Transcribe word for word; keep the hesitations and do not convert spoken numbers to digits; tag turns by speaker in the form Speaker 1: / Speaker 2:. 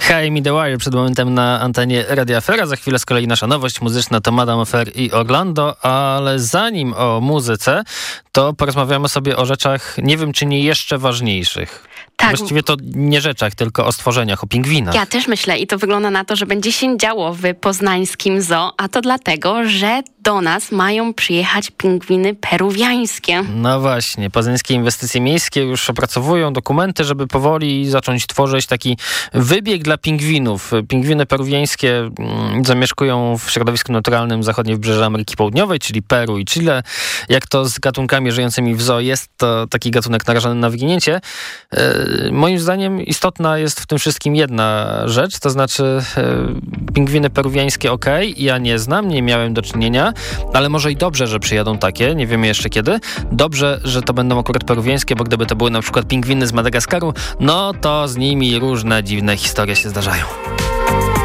Speaker 1: High Me The Wire przed momentem na antenie Radia Afera. Za chwilę z kolei nasza nowość muzyczna to Madame Fer i Orlando, ale zanim o muzyce, to porozmawiamy sobie o rzeczach, nie wiem czy nie jeszcze ważniejszych.
Speaker 2: Tak.
Speaker 1: Właściwie to nie rzeczach, tylko o stworzeniach, o pingwinach.
Speaker 2: Ja też myślę i to wygląda na to, że będzie się działo w poznańskim zoo, a to dlatego, że do nas mają przyjechać pingwiny peruwiańskie.
Speaker 1: No właśnie, poznańskie inwestycje miejskie już opracowują dokumenty, żeby powoli zacząć tworzyć taki wybieg dla pingwinów. Pingwiny peruwiańskie mm, zamieszkują w środowisku naturalnym zachodniej wybrzeża Ameryki Południowej, czyli Peru i Chile. Jak to z gatunkami żyjącymi w zoo jest, to taki gatunek narażony na wyginięcie. E, moim zdaniem istotna jest w tym wszystkim jedna rzecz, to znaczy e, pingwiny peruwiańskie okej, okay, ja nie znam, nie miałem do czynienia, ale może i dobrze, że przyjadą takie, nie wiemy jeszcze kiedy. Dobrze, że to będą akurat peruwiańskie, bo gdyby to były na przykład pingwiny z Madagaskaru, no to z nimi różne dziwne historie się zdarzają.